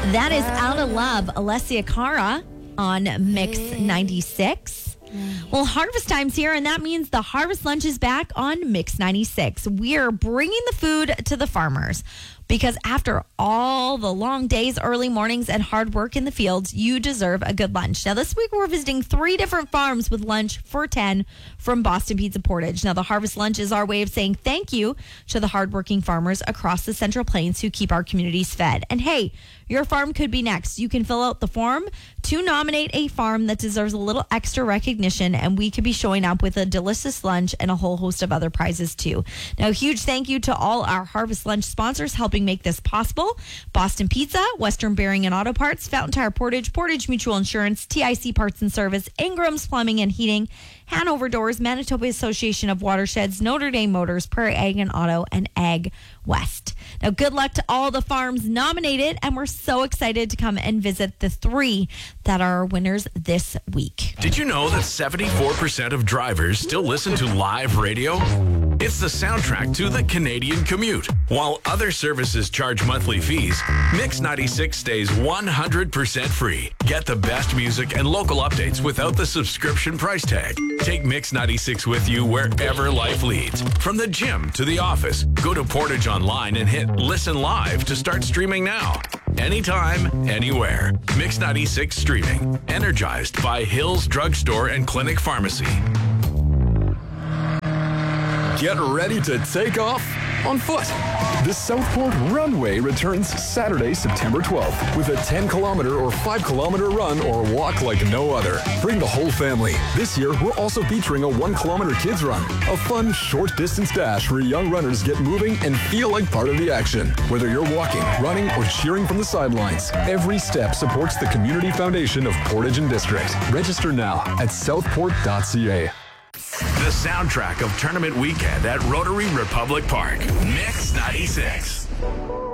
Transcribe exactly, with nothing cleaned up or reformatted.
That is Out of Love, Alessia Cara on Mix ninety-six. Well, harvest time's here, and that means the Harvest Lunch is back on Mix ninety-six. We're bringing the food to the farmers because after all the long days, early mornings, and hard work in the fields, you deserve a good lunch. Now, this week we're visiting three different farms with lunch for ten from Boston Pizza Portage. Now, the Harvest Lunch is our way of saying thank you to the hardworking farmers across the Central Plains who keep our communities fed. And hey, your farm could be next. You can fill out the form to nominate a farm that deserves a little extra recognition, and we could be showing up with a delicious lunch and a whole host of other prizes too. Now, a huge thank you to all our Harvest Lunch sponsors helping make this possible. Boston Pizza, Western Bearing and Auto Parts, Fountain Tire Portage, Portage Mutual Insurance, T I C Parts and Service, Ingram's Plumbing and Heating, Hanover Doors, Manitoba Association of Watersheds, Notre Dame Motors, Prairie Ag and Auto, and Ag West. Now, good luck to all the farms nominated, and we're so excited to come and visit the three that are winners this week. Did you know that seventy-four percent of drivers still listen to live radio? It's the soundtrack to the Canadian commute. While other services charge monthly fees, Mix ninety-six stays one hundred percent free. Get the best music and local updates without the subscription price tag. Take Mix ninety-six with you wherever life leads. From the gym to the office, go to Portage Online and hit Listen Live to start streaming now. Anytime, anywhere. Mix ninety-six streaming. Energized by Hills Drugstore and Clinic Pharmacy. Get ready to take off on foot. The Southport Runway returns Saturday, September twelfth with a ten kilometer or five kilometer run or walk like no other. Bring the whole family. This year, we're also featuring a one kilometer kids run, a fun short distance dash where young runners get moving and feel like part of the action. Whether you're walking, running, or cheering from the sidelines, every step supports the Community Foundation of Portage and District. Register now at southport dot c a. The soundtrack of Tournament Weekend at Rotary Republic Park. Mix ninety-six.